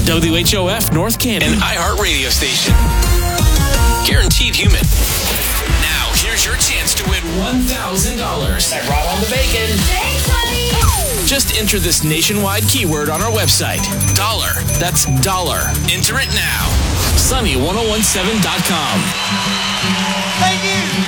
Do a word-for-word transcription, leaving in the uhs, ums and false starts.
W H O F North Canton, an iHeart radio station. Guaranteed human. Now, here's your chance to win one thousand dollars. I brought on the bacon. Thanks, honey. Just enter this nationwide keyword on our website. Dollar. That's dollar. Enter it now. Sunny ten seventeen dot com. Thank you.